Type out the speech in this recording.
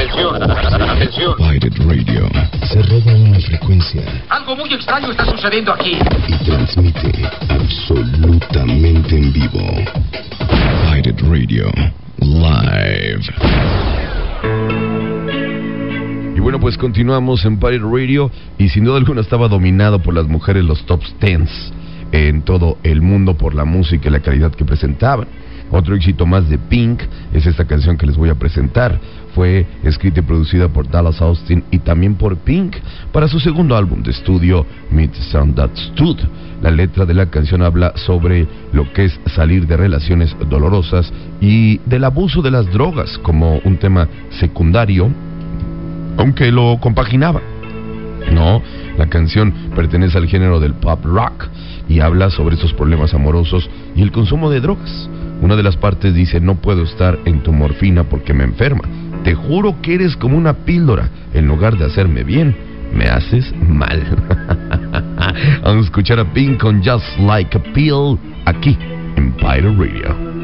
Atención, atención. Pirate Radio se roba una frecuencia. Algo muy extraño está sucediendo aquí. Y transmite absolutamente en vivo. Pirate Radio Live. Y bueno, pues continuamos en Pirate Radio. Y sin duda alguna estaba dominado por las mujeres los top 10 en todo el mundo por la música y la calidad que presentaban. Otro éxito más de Pink es esta canción que les voy a presentar. Fue escrita y producida por Dallas Austin y también por Pink para su segundo álbum de estudio, Meet Sound That Stood. La letra de la canción habla sobre lo que es salir de relaciones dolorosas y del abuso de las drogas como un tema secundario, aunque lo compaginaba. No, la canción pertenece al género del pop rock y habla sobre esos problemas amorosos y el consumo de drogas. Una de las partes dice: no puedo estar en tu morfina porque me enferma. Te juro que eres como una píldora. En lugar de hacerme bien, me haces mal. Vamos a escuchar a Pink con Just Like a Pill aquí en Pirate Radio.